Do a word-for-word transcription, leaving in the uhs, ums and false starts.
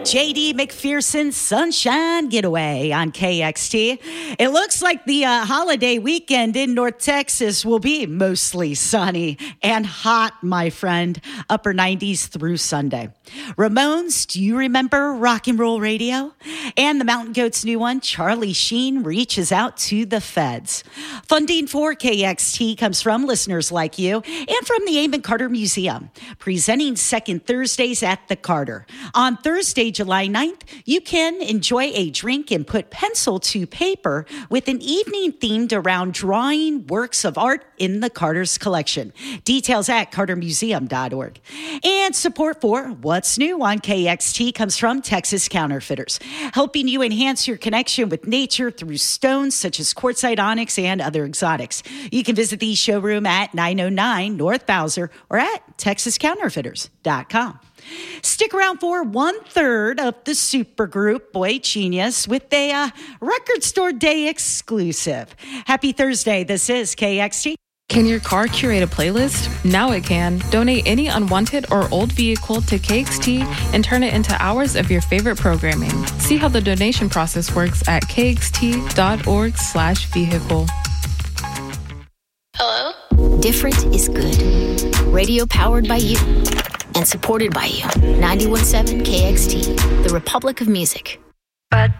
J D McPherson's Sunshine Getaway on K X T. It looks like the uh, holiday weekend in North Texas will be mostly sunny and hot, my friend. Upper nineties through Sunday. Ramones, do you remember Rock and Roll Radio? And the Mountain Goats' new one, Charlie Sheen, reaches out to the feds. Funding for K X T comes from listeners like you and from the Amon Carter Museum, presenting Second Thursdays at the Carter. On Thursday, July ninth, you can enjoy a drink and put pencil to paper with an evening themed around drawing works of art in the Carter's collection. Details at carter museum dot org. And support for What's New on K X T comes from Texas Counterfeiters, helping you enhance your connection with nature through stones such as quartzite, onyx, and other exotics. You can visit the showroom at nine oh nine North Bowser or at texas counterfeiters dot com. Stick around for one third of the supergroup Boy Genius with a uh, Record Store Day exclusive. Happy Thursday. This is K X T. Can your car curate a playlist? Now it can. Donate any unwanted or old vehicle to K X T and turn it into hours of your favorite programming. See how the donation process works at kxt.org slash vehicle. Hello? Different is good. Radio powered by you and supported by you. ninety-one point seven K X T, the Republic of Music. But